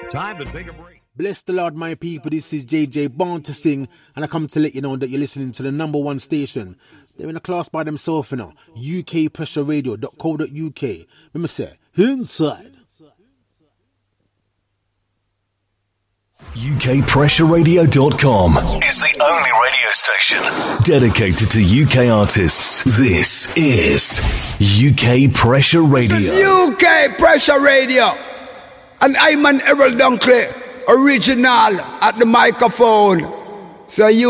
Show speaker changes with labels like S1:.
S1: Time to take a break.
S2: Bless the Lord, my people. This is JJ, born to sing, and I come to let you know that you're listening to the number one station. They're in a class by themselves, you know. ukpressuradio.co.uk. Let me say, inside.
S3: UKPressureRadio.com is the only radio station dedicated to UK artists. This is UK Pressure Radio.
S4: This is UK Pressure Radio. And I'm an Errol Dunkley, original at the microphone. So you